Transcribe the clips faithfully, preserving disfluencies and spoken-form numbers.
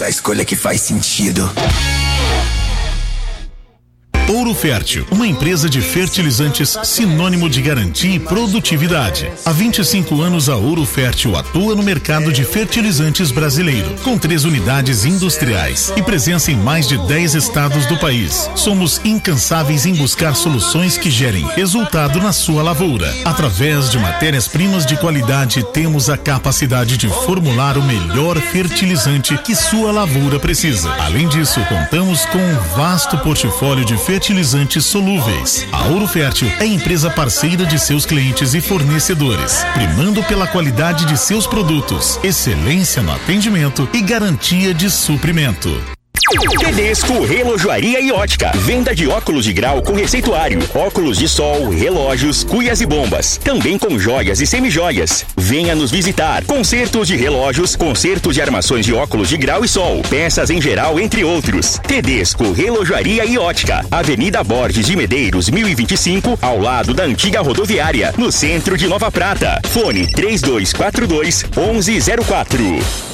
Faça a escolha que faz sentido. Ouro Fértil, uma empresa de fertilizantes sinônimo de garantia e produtividade. Há vinte e cinco anos a Ouro Fértil atua no mercado de fertilizantes brasileiro, com três unidades industriais e presença em mais de dez estados do país. Somos incansáveis em buscar soluções que gerem resultado na sua lavoura. Através de matérias-primas de qualidade, temos a capacidade de formular o melhor fertilizante que sua lavoura precisa. Além disso, contamos com um vasto portfólio de fertilizantes fertilizantes solúveis. A Ouro Fértil é empresa parceira de seus clientes e fornecedores, primando pela qualidade de seus produtos, excelência no atendimento e garantia de suprimento. Tedesco Relojoaria e Ótica. Venda de óculos de grau com receituário, óculos de sol, relógios, cuias e bombas. Também com joias e semijoias. Venha nos visitar. Consertos de relógios, consertos de armações de óculos de grau e sol, peças em geral, entre outros. Tedesco Relojoaria e Ótica. Avenida Borges de Medeiros, mil e vinte e cinco, ao lado da antiga rodoviária, no centro de Nova Prata. Fone três dois quatro dois, onze zero quatro.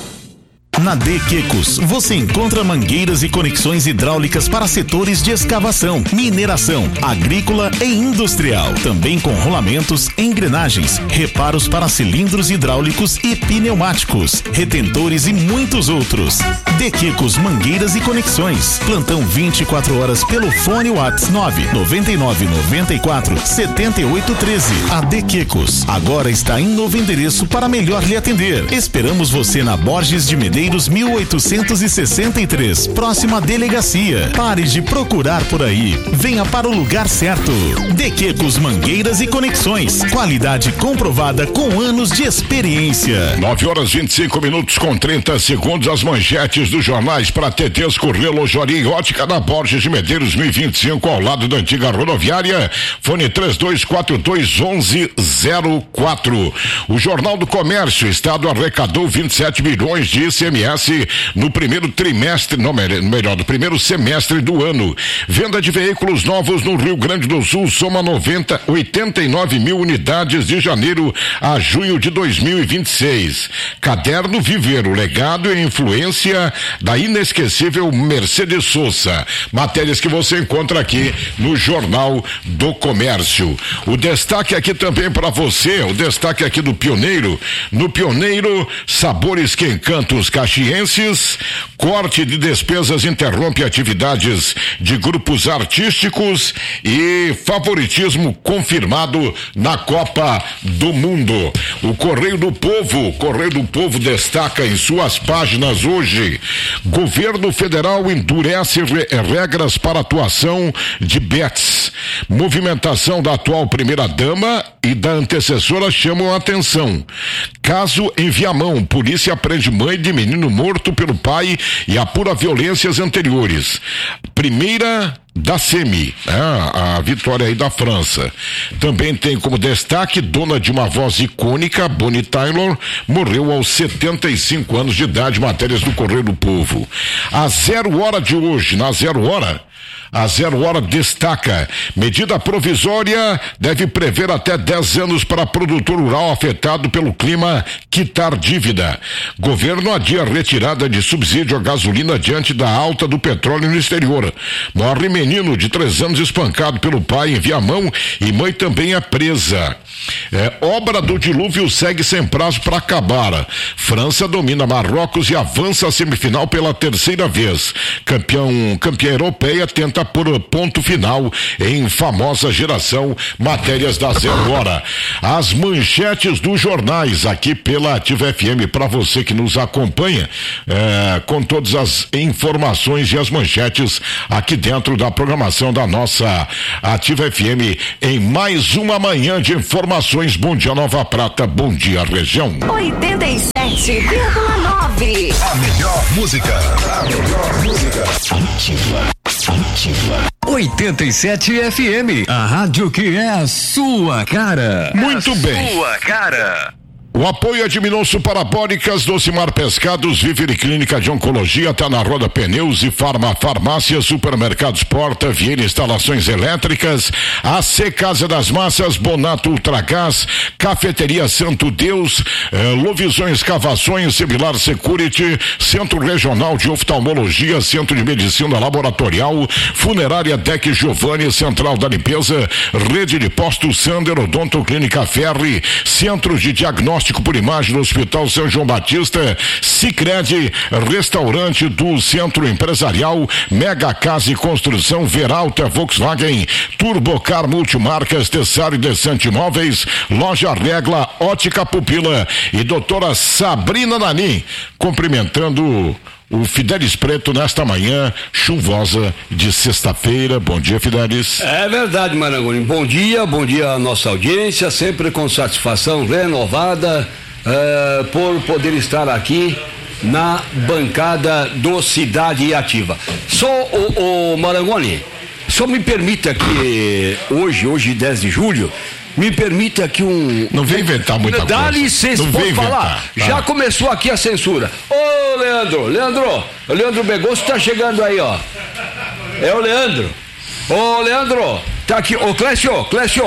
Na De Quecos, você encontra mangueiras e conexões hidráulicas para setores de escavação, mineração, agrícola e industrial. Também com rolamentos, engrenagens, reparos para cilindros hidráulicos e pneumáticos, retentores e muitos outros. De Quecos Mangueiras e Conexões. Plantão vinte e quatro horas pelo fone WhatsApp nove nove nove nove quatro sete oito um três. A De Quecos agora está em novo endereço para melhor lhe atender. Esperamos você na Borges de Medeiros mil oitocentos e sessenta e três, próxima delegacia. Pare de procurar por aí. Venha para o lugar certo. De Quecos Mangueiras e Conexões. Qualidade comprovada com anos de experiência. nove horas e vinte e cinco minutos com trinta segundos. As manchetes dos jornais para Tedesco Relojoaria e Ótica na Borges de Medeiros mil e vinte e cinco, ao lado da antiga rodoviária. Fone três dois quatro dois, onze zero quatro. O Jornal do Comércio. Estado arrecadou vinte e sete milhões de I C M S no primeiro trimestre, não, melhor, no primeiro semestre do ano. Venda de veículos novos no Rio Grande do Sul soma noventa, oitenta e nove mil unidades de janeiro a junho de dois mil e vinte e seis. Caderno Viver, o legado e a influência da inesquecível Mercedes Sosa. Matérias que você encontra aqui no Jornal do Comércio. O destaque aqui também para você, o destaque aqui do Pioneiro. No Pioneiro, sabores que encantam os caxienses. Corte de despesas interrompe atividades de grupos artísticos e favoritismo confirmado na Copa do Mundo. O Correio do Povo, Correio do Povo destaca em suas páginas hoje: governo federal endurece re- regras para atuação de bets. Movimentação da atual primeira-dama e da antecessora chamam a atenção. Caso em Viamão, polícia prende mãe de menino morto pelo pai e apura violências anteriores. Primeira da SEMI, né? A vitória aí da França. Também tem como destaque: dona de uma voz icônica, Bonnie Tyler, morreu aos setenta e cinco anos de idade. Matérias do Correio do Povo. A zero hora de hoje, na zero hora, a Zero Hora destaca: medida provisória deve prever até dez anos para produtor rural afetado pelo clima quitar dívida. Governo adia retirada de subsídio à gasolina diante da alta do petróleo no exterior. Morre menino de três anos espancado pelo pai em Viamão e mãe também é presa. É, obra do dilúvio segue sem prazo para acabar. França domina Marrocos e avança à semifinal pela terceira vez. Campeão, campeã europeia tenta por ponto final em famosa geração. Matérias da Zero Hora. As manchetes dos jornais aqui pela Ativa F M para você que nos acompanha, é, com todas as informações e as manchetes aqui dentro da programação da nossa Ativa F M em mais uma manhã de informações. Bom dia Nova Prata, bom dia região. oitenta e sete vírgula nove. A melhor música. A melhor música. Ativa. Ativa. oitenta e sete F M. A rádio que é a sua cara. Muito é a bem. Sua cara. O apoio é de Minosso Parabólicas, Docimar Pescados, Vivere Clínica de Oncologia, tá na Roda Pneus e Farma Farmácia, Supermercados Porta, Vieira Instalações Elétricas, A C Casa das Massas, Bonato Ultragás, Cafeteria Santo Deus, eh, Lovisões Escavações, Similar Security, Centro Regional de Oftalmologia, Centro de Medicina Laboratorial, Funerária Deck Giovanni, Central da Limpeza, Rede de Postos Sander, Odonto Clínica Ferri, Centro de Diagnóstico por Imagem do Hospital São João Batista, Sicredi, Restaurante do Centro Empresarial, Mega Casa e Construção, Veralta Volkswagen, Turbocar Multimarcas, Tessaro e Descante Imóveis, Loja Regla, Ótica Pupila e doutora Sabrina Nani, cumprimentando o Fidelis Preto nesta manhã chuvosa de sexta-feira. Bom dia, Fidelis. É verdade, Marangoni. Bom dia, bom dia à nossa audiência, sempre com satisfação renovada uh, por poder estar aqui na bancada do Cidade Ativa. Só o, o Marangoni, só me permita que hoje, hoje dez de julho, me permita que um... Não vem inventar muita Dá coisa. Dá licença, pode falar. Tá. Já começou aqui a censura. Ô, Leandro, Leandro, o Leandro Begosto tá chegando aí, ó. É o Leandro. Ô, Leandro, tá aqui. Ô, Clécio, Clécio,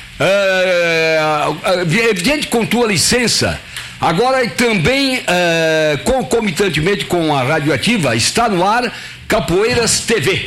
é, evidente com tua licença, agora também, é, concomitantemente com a Radioativa, está no ar Capoeiras T V.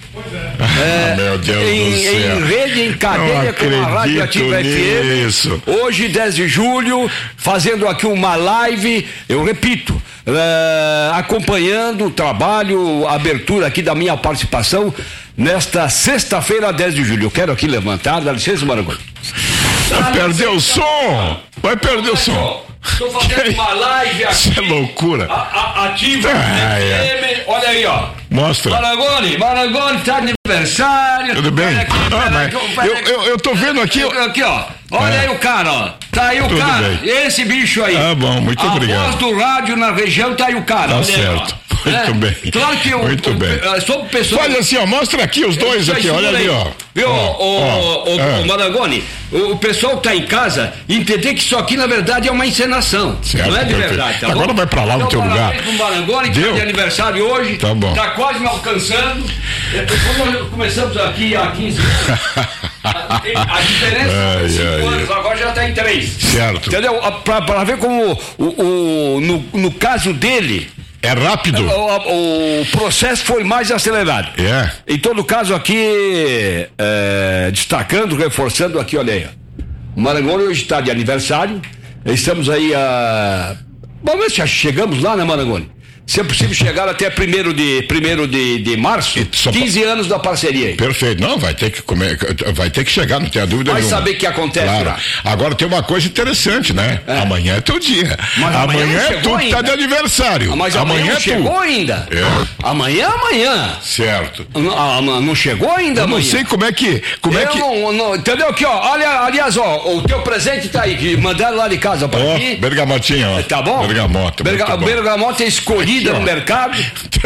É, meu Deus em, do céu. Em rede, em cadeia com a Rádio Ativa F M. Isso. Hoje, dez de julho, fazendo aqui uma live, eu repito, é, acompanhando o trabalho, a abertura aqui da minha participação nesta sexta-feira, dez de julho. Eu quero aqui levantar, dá licença, Marangoni. Vai perder o som! Vai perder o som! Estou fazendo uma live aqui. Isso é loucura. A, a, ativa ah, F M, é. Olha aí, ó. Mostra. Marangoni, Marangoni tá de aniversário. Tudo bem? Aqui, ah, mas eu, eu, eu tô vendo aqui. Aqui, ó. Olha é. aí o cara, ó. Tá aí o Tudo cara. Bem. Esse bicho aí. Ah, bom, muito a obrigado. A voz do rádio na região tá aí o cara. Tá olha certo. Aí, muito é. bem. Claro que eu. Muito eu, bem. Eu, sou pessoa. Olha assim, ó. Mostra aqui os dois eu, aqui. Olha ali, ó. Viu, ó, o, ó, o, é. o Marangoni? O, o pessoal que tá em casa entender que isso aqui na verdade é uma encenação. Certo, não é de perfeito. verdade. Tá Agora bom? vai pra lá no então, teu lugar. Pro Marangoni, que tá de aniversário hoje. Tá bom. Tá quase me alcançando. Quando nós começamos aqui há quinze anos, a, a diferença ai, de cinco ai, anos, ai. agora já tá em três. Certo. Entendeu? Pra, pra ver como o, o, no, no caso dele. É rápido. O, o processo foi mais acelerado. É. Em todo caso aqui, é, destacando, reforçando aqui, olha aí. O Marangoni hoje está de aniversário. Estamos aí a... Vamos ver se já chegamos lá, né, Marangoni? Se é possível chegar até primeiro de, primeiro de, de março, quinze anos da parceria aí. Perfeito. Não, vai ter que comer, vai ter que chegar, não tenha dúvida vai nenhuma. Vai saber o que acontece claro. lá. Agora tem uma coisa interessante, né? É. Amanhã é teu dia. Mas amanhã, amanhã é tu que tá de aniversário. Mas amanhã, amanhã não é chegou tu. ainda. É. Amanhã, amanhã. Certo. Não, não chegou ainda, Eu não amanhã. sei como é que... Como eu é que... Não, não, entendeu aqui, ó. Olha, aliás, ó, o teu presente tá aí, que mandaram lá de casa pra oh, mim. Bergamotinha, ó. Tá bom? Bergamota. Berga, bergamota é escolhida aqui, no mercado.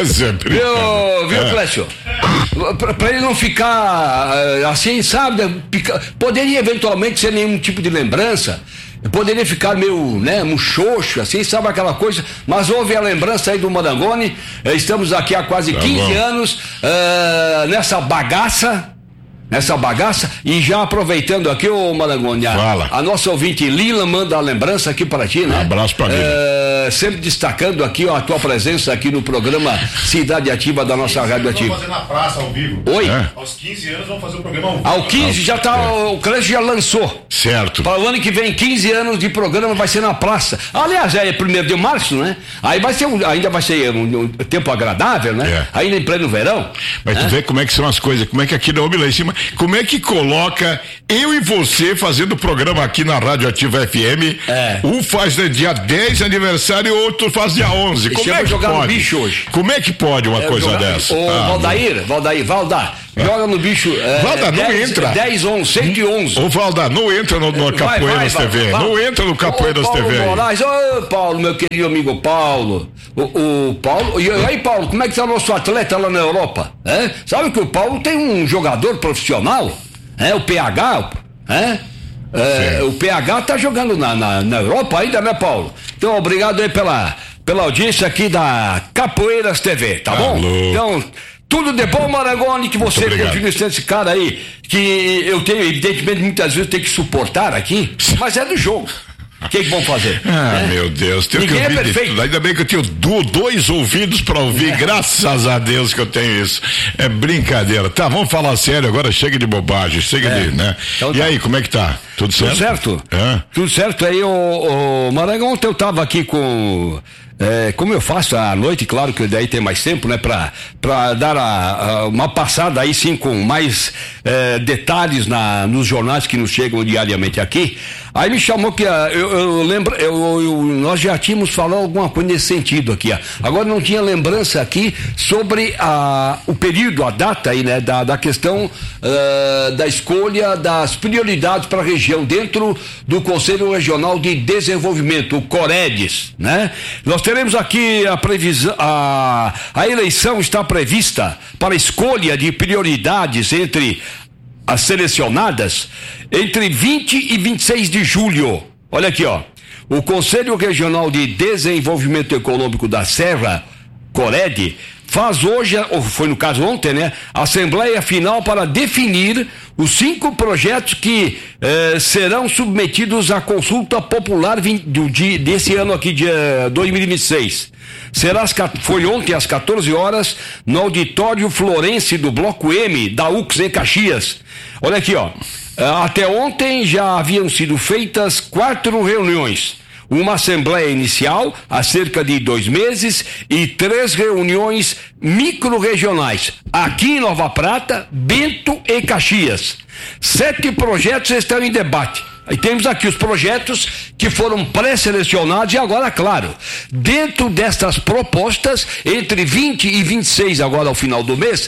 Viu, viu, é. Clécio? Pra, pra ele não ficar assim, sabe? Pica, poderia eventualmente ser nenhum tipo de lembrança. Poderia ficar meio, né, muxoxo, assim, sabe aquela coisa, mas houve a lembrança aí do Marangoni. Estamos aqui há quase tá quinze bom. anos uh, nessa bagaça. Nessa bagaça, e já aproveitando aqui, ô Marangoni, a, a nossa ouvinte Lila manda a lembrança aqui para ti, né? Um abraço pra Lila. É, sempre destacando aqui, ó, a tua presença aqui no programa Cidade Ativa da nossa Rádio Ativa. Vamos fazer na praça ao vivo. Oi? É. Aos quinze anos vamos fazer o programa ao vivo. Ao quinze já tá, é. o Clécio já lançou. Certo. Para o ano que vem, quinze anos de programa vai ser na praça. Aliás, é primeiro de março, né? Aí vai ser, um, ainda vai ser um, um tempo agradável, né? É. Ainda em pleno verão. Mas né? Tu vê como é que são as coisas, como é que aqui na Homem lá em cima, como é que coloca eu e você fazendo programa aqui na Rádio Ativa F M. É. Um faz no dia dez aniversário e outro faz dia onze. Como é que jogar pode? No bicho hoje. Como é que pode uma é, coisa jogar, dessa? Ô, ah, Valdair, meu. Valdair, Valdar, ah. joga no bicho. É, Valdar, não dez, entra. dez, onze, cento e onze. Ô, Valdar, não entra no, no Capoeiras T V. Vai, vai, não entra no Capoeiras T V. Moraes, ô, Paulo, meu querido amigo Paulo. O, o Paulo, e aí, Paulo, como é que tá o nosso atleta lá na Europa? É? Sabe que o Paulo tem um jogador profissional? É, o P H, é? É, o P H tá jogando na, na, na Europa ainda, né, Paulo? Então, obrigado aí pela, pela audiência aqui da Capoeiras T V, tá Alô. bom? Então, tudo de bom, Marangoni, que você continue sendo esse cara aí, que eu tenho, evidentemente, muitas vezes tenho que suportar aqui, mas é do jogo. O que, que vão fazer? Ah, né? Meu Deus, tenho Ninguém que ouvir é perfeito. tudo. Ainda bem que eu tenho do, dois ouvidos pra ouvir, é. Graças a Deus que eu tenho isso. É brincadeira. Tá, vamos falar sério agora, chega de bobagem, chega é. de, né? Então, e tá. Aí, como é que tá? Tudo certo? Tudo certo. É. Tudo certo aí, o, o Maranhão, ontem eu tava aqui com... É, como eu faço à noite, claro que daí tem mais tempo, né, pra, pra dar a, a, uma passada aí sim com mais é, detalhes na, nos jornais que nos chegam diariamente aqui. Aí me chamou que, eu, eu lembro, eu, eu, nós já tínhamos falado alguma coisa nesse sentido aqui, ó. Agora não tinha lembrança aqui sobre a, o período, a data aí, né, da, da questão uh, da escolha das prioridades para a região dentro do Conselho Regional de Desenvolvimento, o COREDES, né? Nós teremos aqui a previsão, a, a eleição está prevista para escolha de prioridades entre as selecionadas entre vinte e vinte e seis de julho. Olha aqui, ó. O Conselho Regional de Desenvolvimento Econômico da Serra, CORED, faz hoje, ou foi no caso ontem, né? A Assembleia Final para definir os cinco projetos que eh, serão submetidos à consulta popular do dia, desse ano aqui, de uh, dois mil e vinte e seis. Será, foi ontem às quatorze horas no auditório Florense do Bloco M da U C S em Caxias. Olha aqui, ó. Até ontem já haviam sido feitas quatro reuniões. Uma assembleia inicial há cerca de dois meses e três reuniões micro-regionais aqui em Nova Prata, Bento e Caxias. Sete projetos estão em debate. Aí temos aqui os projetos que foram pré-selecionados e agora, claro, dentro destas propostas, entre vinte e vinte e seis agora ao final do mês,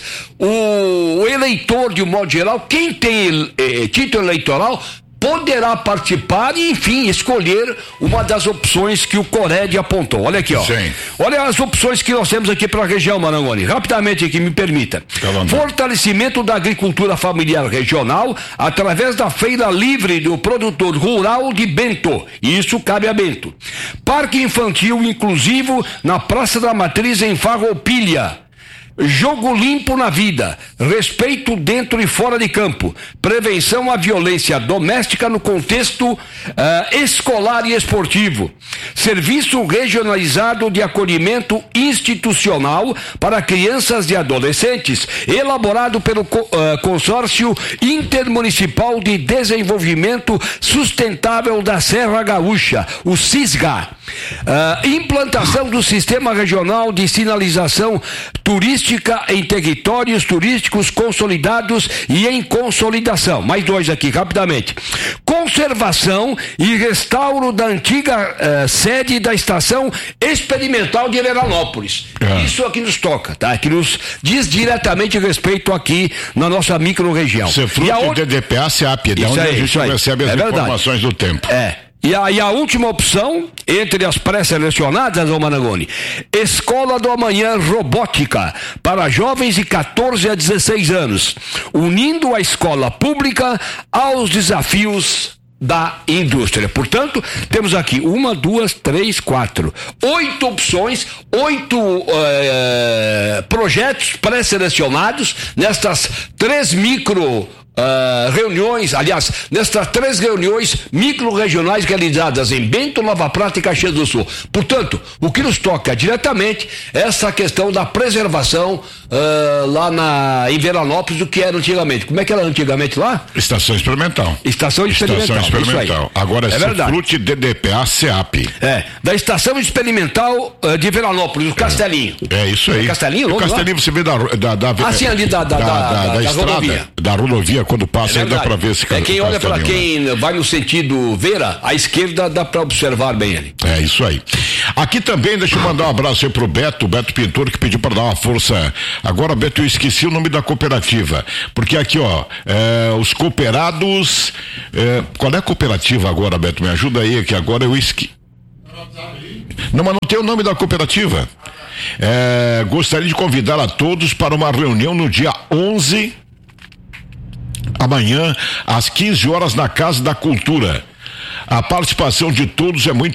o, o eleitor, de um modo geral, quem tem eh, título eleitoral, poderá participar e, enfim, escolher uma das opções que o CORED apontou. Olha aqui, ó. Sim. Olha as opções que nós temos aqui para a região, Marangoni. Rapidamente aqui, me permita. Fortalecimento da agricultura familiar regional através da Feira Livre do Produtor Rural de Bento. Isso cabe a Bento. Parque Infantil Inclusivo na Praça da Matriz em Farroupilha. Jogo limpo na vida, respeito dentro e fora de campo, prevenção à violência doméstica no contexto uh, escolar e esportivo, serviço regionalizado de acolhimento institucional para crianças e adolescentes, elaborado pelo uh, Consórcio Intermunicipal de Desenvolvimento Sustentável da Serra Gaúcha, o CISGA. Uh, implantação do Sistema Regional de Sinalização Turística em territórios turísticos consolidados e em consolidação. Mais dois aqui, rapidamente. Conservação e restauro da antiga uh, sede da Estação Experimental de Veranópolis. É. Isso aqui nos toca, tá? Que nos diz diretamente respeito aqui na nossa micro-região. Você fruto a de outra... D D P A, C A P, de onde aí, a gente recebe as é informações do tempo. É. E a, e a última opção, entre as pré-selecionadas, ô Marangoni, Escola do Amanhã Robótica, para jovens de quatorze a dezesseis anos, unindo a escola pública aos desafios da indústria. Portanto, temos aqui uma, duas, três, quatro, oito opções, oito uh, projetos pré-selecionados nestas três micro Uh, reuniões, aliás, nestas três reuniões micro-regionais realizadas em Bento, Nova Prata e Caxias do Sul. Portanto, o que nos toca diretamente é essa questão da preservação uh, lá na, em Veranópolis do que era antigamente. Como é que era antigamente lá? Estação Experimental. Estação Experimental. Estação Experimental. Agora é Cefrute D D P A, C A P. É, da Estação Experimental uh, de Veranópolis, o Castelinho. É, é isso aí. É Castelinho? O Castelinho lá? Você vê da... da, da assim, ali da, da, da, da, da, da, da estrada, rodovia. Da rodovia. Quando passa, é aí dá pra ver esse cara. É, quem olha para quem vai no sentido Vera, à esquerda dá pra observar bem ele. É isso aí. Aqui também, deixa eu mandar um abraço aí pro Beto, Beto Pintor, que pediu para dar uma força. Agora, Beto, eu esqueci o nome da cooperativa. Porque aqui, ó, é, os cooperados. É, qual é a cooperativa agora, Beto? Me ajuda aí, que agora eu esqueci. Não, mas não tem o nome da cooperativa. É, gostaria de convidar a todos para uma reunião no dia onze. amanhã, às quinze horas, na Casa da Cultura. A participação de todos é muito